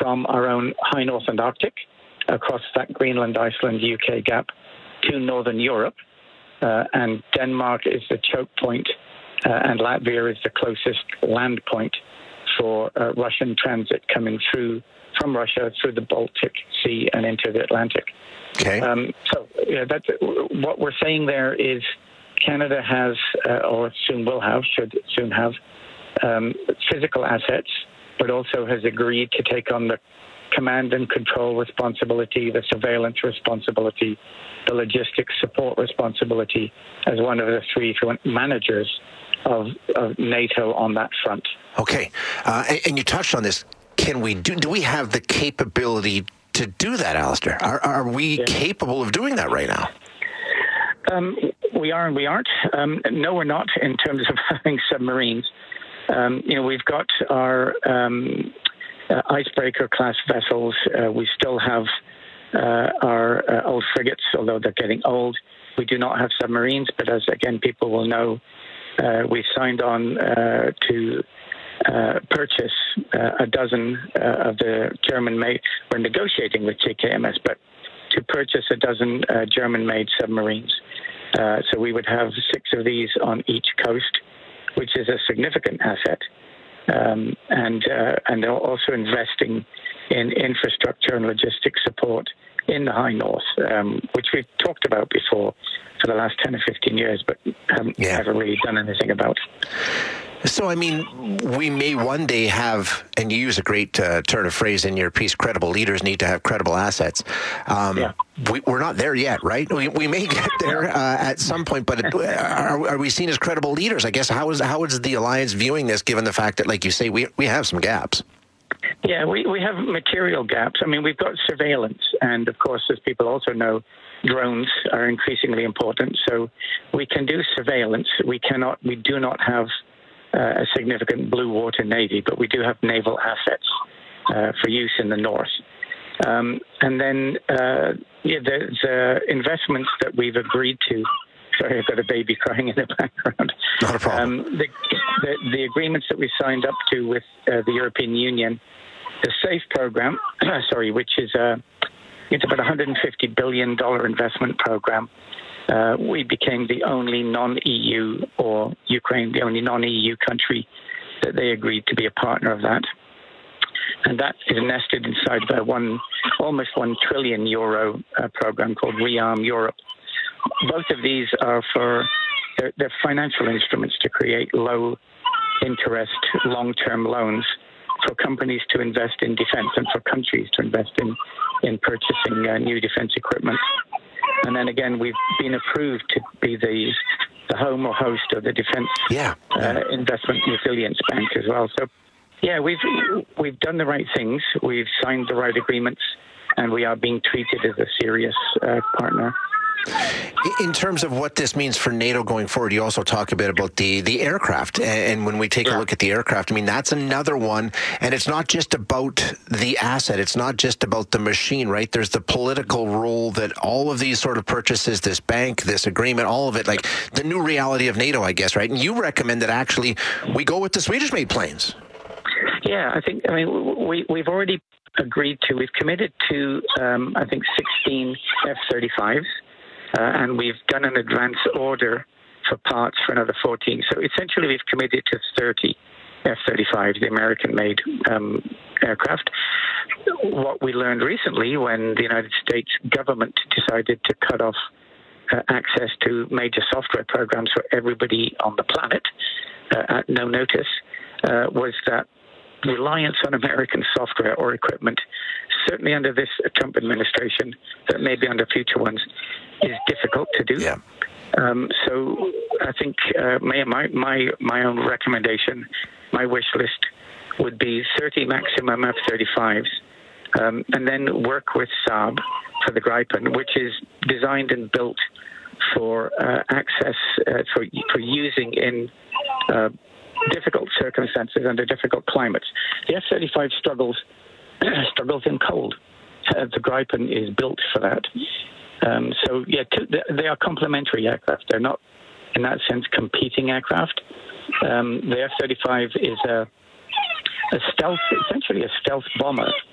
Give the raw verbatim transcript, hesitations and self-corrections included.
from our own high north and Arctic, across that Greenland, Iceland, U K gap, to Northern Europe. Uh, and Denmark is the choke point, uh, and Latvia is the closest land point for uh, Russian transit coming through from Russia through the Baltic Sea and into the Atlantic. Okay. Um, so yeah, that's what we're saying there is Canada has, uh, or soon will have, should soon have, um, physical assets, but also has agreed to take on the command and control responsibility, the surveillance responsibility, the logistics support responsibility as one of the three managers of, of NATO on that front. Okay. Uh, and, and you touched on this. Can we do, do we have the capability to do that, Alistair? Are, are we yeah. capable of doing that right now? Um, we are and we aren't. Um, no, we're not in terms of having submarines. Um, you know, we've got our um, uh, icebreaker class vessels. Uh, we still have uh, our uh, old frigates, although they're getting old. We do not have submarines, but as again people will know, uh, we signed on uh, to uh, purchase uh, a dozen uh, of the German-made. We're negotiating with J K M S, but to purchase a dozen uh, German-made submarines. Uh, so we would have six of these on each coast, which is a significant asset. Um, and uh, and they're also investing in infrastructure and logistics support in the High North, um, which we've talked about before for the last ten or fifteen years, but haven't yeah. ever really done anything about. So, I mean, we may one day have, and you use a great uh, turn of phrase in your piece, credible leaders need to have credible assets. Um, yeah. we, we're not there yet, right? We, we may get there uh, at some point, but are, are we seen as credible leaders? I guess, how is how is the Alliance viewing this, given the fact that, like you say, we, we have some gaps? Yeah, we, we have material gaps. I mean, we've got surveillance, and of course, as people also know, drones are increasingly important. So we can do surveillance. We cannot, we do not have uh, a significant blue water navy, but we do have naval assets uh, for use in the north. Um, and then uh, yeah, the, the investments that we've agreed to. Sorry, I've got a baby crying in the background. Not a problem. Um, the, the, the agreements that we signed up to with uh, the European Union, the SAFE program, sorry, which is a, it's about a one hundred fifty billion dollars investment program. Uh, we became the only non-E U, or Ukraine, the only non-E U country that they agreed to be a partner of that. And that is nested inside of a one, almost one trillion euro uh, program called ReArm Europe. Both of these are for, they're, they're financial instruments to create low interest, long-term loans for companies to invest in defense and for countries to invest in, in purchasing uh, new defense equipment. And then again, we've been approved to be the, the home or host of the Defense yeah. uh, Investment Resilience Bank as well. So, yeah, we've we've done the right things. We've signed the right agreements, and we are being treated as a serious uh, partner. In terms of what this means for NATO going forward, you also talk a bit about the, the aircraft. And when we take yeah. a look at the aircraft, I mean, that's another one. And it's not just about the asset. It's not just about the machine, right? There's the political role that all of these sort of purchases, this bank, this agreement, all of it, like the new reality of NATO, I guess, right? And you recommend that actually we go with the Swedish-made planes. Yeah, I think, I mean, we, we've already agreed to, we've committed to, um, I think, sixteen F thirty-fives. Uh, and we've done an advance order for parts for another fourteen. So essentially, we've committed to thirty F thirty-fives, the American-made um, aircraft. What we learned recently when the United States government decided to cut off uh, access to major software programs for everybody on the planet uh, at no notice uh, was that reliance on American software or equipment, certainly under this Trump administration, but maybe under future ones, is difficult to do. Yeah. Um, so I think uh, my, my my own recommendation, my wish list would be thirty maximum F thirty-fives, um, and then work with Saab for the Gripen, which is designed and built for uh, access, uh, for, for using in uh, difficult circumstances under difficult climates. The F thirty-five struggles struggles in cold. Uh, the Gripen is built for that. Um, so, yeah, t- they are complementary aircraft. They're not, in that sense, competing aircraft. Um, the F thirty-five is a, a stealth, essentially a stealth bomber